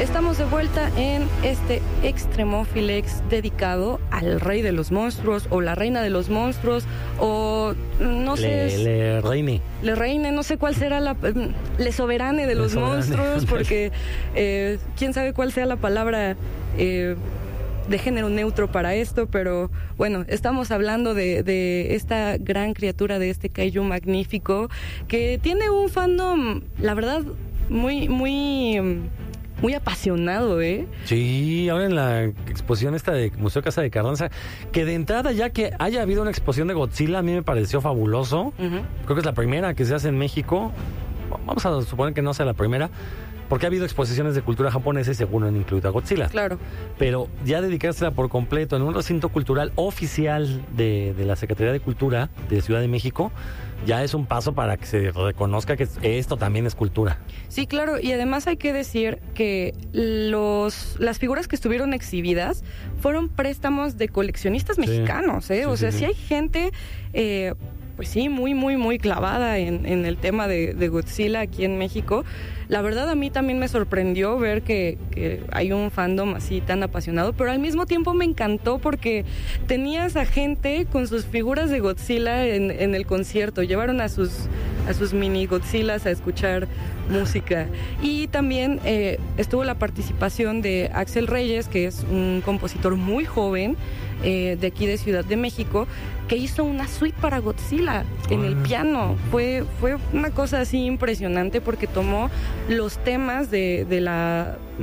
Estamos de vuelta en este Extremófilex dedicado al rey de los monstruos o la reina de los monstruos o no sé... Le reine, no sé cuál será la... Le soberane de los monstruos porque quién sabe cuál sea la palabra... de género neutro para esto, pero bueno, estamos hablando de esta gran criatura, de este kaiju magnífico, que tiene un fandom, la verdad, muy apasionado, ¿eh? Sí, ahora en la exposición esta de Museo Casa de Carranza, que de entrada ya que haya habido una exposición de Godzilla, a mí me pareció fabuloso. Creo que es la primera que se hace en México. Vamos a suponer que no sea la primera, porque ha habido exposiciones de cultura japonesa y seguro han incluido a Godzilla. Claro. Pero ya dedicársela por completo en un recinto cultural oficial de la Secretaría de Cultura de Ciudad de México, ya es un paso para que se reconozca que esto también es cultura. Sí, claro, y además hay que decir que las figuras que estuvieron exhibidas fueron préstamos de coleccionistas mexicanos, ¿eh? O sea, sí hay gente... pues sí, muy clavada en el tema de Godzilla aquí en México. La verdad, a mí también me sorprendió ver que hay un fandom así tan apasionado, pero al mismo tiempo me encantó porque tenías a gente con sus figuras de Godzilla en el concierto. Llevaron a sus mini Godzillas a escuchar música. Y también estuvo la participación de Axel Reyes, que es un compositor muy joven, de aquí de Ciudad de México, que hizo una suite para Godzilla en el piano. Fue una cosa así impresionante porque tomó los temas de la